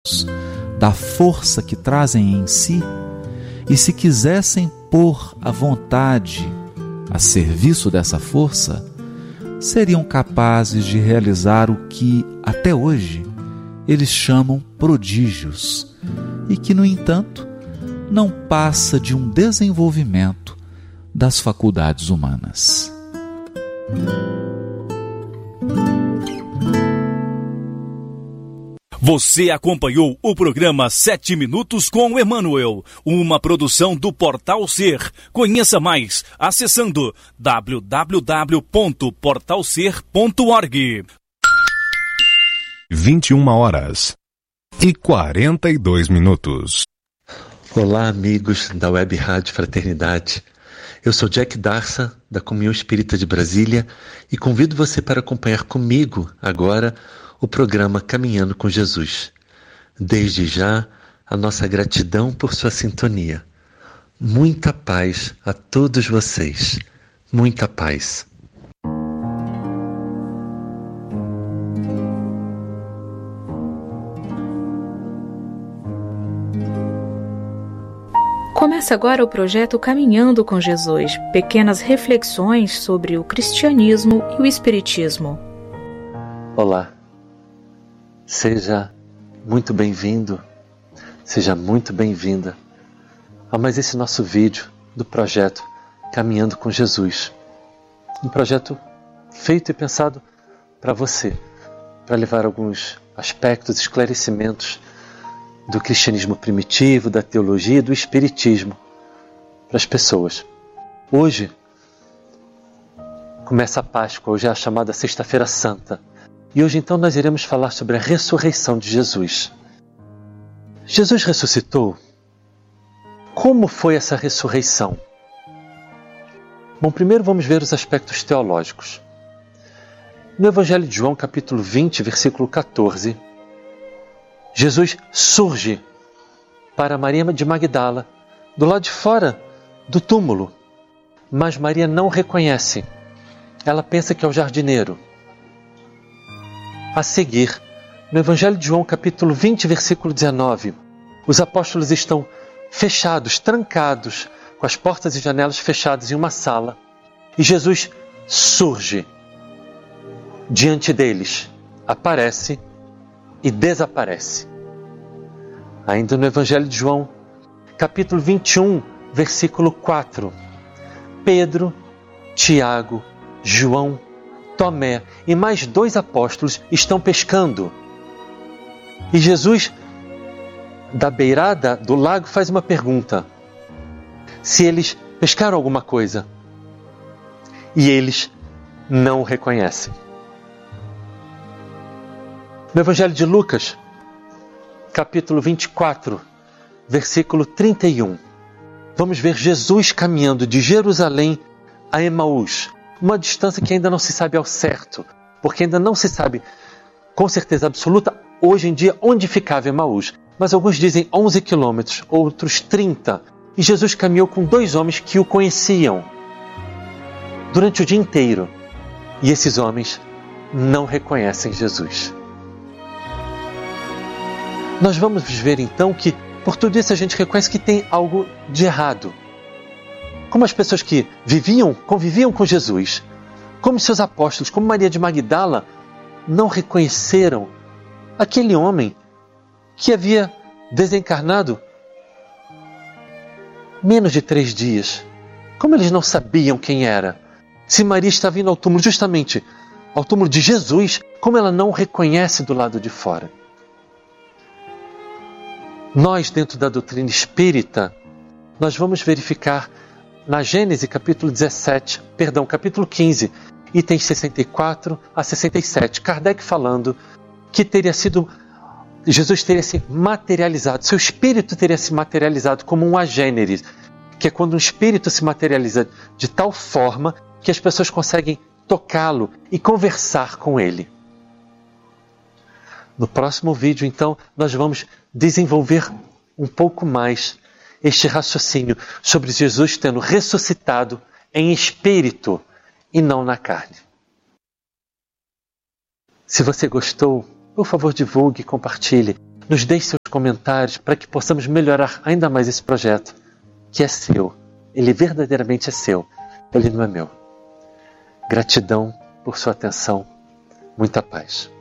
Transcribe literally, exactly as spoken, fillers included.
da força que trazem em si, e se quisessem pôr a vontade a serviço dessa força, seriam capazes de realizar o que, até hoje, eles chamam prodígios, e que, no entanto, não passa de um desenvolvimento das faculdades humanas. Você acompanhou o programa Sete Minutos com Emmanuel, uma produção do Portal Ser. Conheça mais acessando w w w ponto portal ser ponto org. vinte e uma horas e quarenta e dois minutos. Olá, amigos da Web Rádio Fraternidade. Eu sou Jack Darsa, da Comunhão Espírita de Brasília, e convido você para acompanhar comigo agora o programa Caminhando com Jesus. Desde já, a nossa gratidão por sua sintonia. Muita paz a todos vocês. Muita paz. Começa agora o projeto Caminhando com Jesus, pequenas reflexões sobre o cristianismo e o espiritismo. Olá, seja muito bem-vindo, seja muito bem-vinda a mais esse nosso vídeo do projeto Caminhando com Jesus. Um projeto feito e pensado para você, para levar alguns aspectos, esclarecimentos do cristianismo primitivo, da teologia e do espiritismo para as pessoas. Hoje começa a Páscoa, hoje é a chamada Sexta-feira Santa. E hoje então nós iremos falar sobre a ressurreição de Jesus. Jesus ressuscitou? Como foi essa ressurreição? Bom, primeiro vamos ver os aspectos teológicos. No Evangelho de João, capítulo vinte, versículo catorze, Jesus surge para Maria de Magdala, do lado de fora do túmulo. Mas Maria não reconhece. Ela pensa que é o jardineiro. A seguir, no Evangelho de João, capítulo vinte, versículo dezenove, os apóstolos estão fechados, trancados, com as portas e janelas fechadas em uma sala, e Jesus surge diante deles, aparece e desaparece. Ainda no Evangelho de João, capítulo vinte e um, versículo quatro, Pedro, Tiago, João, Tomé e mais dois apóstolos estão pescando. E Jesus, da beirada do lago, faz uma pergunta: se eles pescaram alguma coisa. E eles não o reconhecem. No Evangelho de Lucas, capítulo vinte e quatro, versículo trinta e um, vamos ver Jesus caminhando de Jerusalém a Emaús, uma distância que ainda não se sabe ao certo, porque ainda não se sabe com certeza absoluta hoje em dia onde ficava Emaús, mas alguns dizem onze quilômetros, outros trinta, e Jesus caminhou com dois homens que o conheciam durante o dia inteiro, e esses homens não reconhecem Jesus. Nós vamos ver então que, por tudo isso, a gente reconhece que tem algo de errado. Como as pessoas que viviam, conviviam com Jesus, como seus apóstolos, como Maria de Magdala, não reconheceram aquele homem que havia desencarnado menos de três dias. Como eles não sabiam quem era? Se Maria estava indo ao túmulo, justamente ao túmulo de Jesus, como ela não o reconhece do lado de fora? Nós, dentro da doutrina espírita, nós vamos verificar na Gênesis, capítulo dezessete, perdão, capítulo quinze, itens sessenta e quatro a sessenta e sete, Kardec falando que teria sido, Jesus teria se materializado, seu espírito teria se materializado como um agêneres, que é quando um espírito se materializa de tal forma que as pessoas conseguem tocá-lo e conversar com ele. No próximo vídeo, então, nós vamos desenvolver um pouco mais este raciocínio sobre Jesus tendo ressuscitado em espírito e não na carne. Se você gostou, por favor, divulgue e compartilhe. Nos deixe seus comentários para que possamos melhorar ainda mais esse projeto, que é seu. Ele verdadeiramente é seu. Ele não é meu. Gratidão por sua atenção. Muita paz.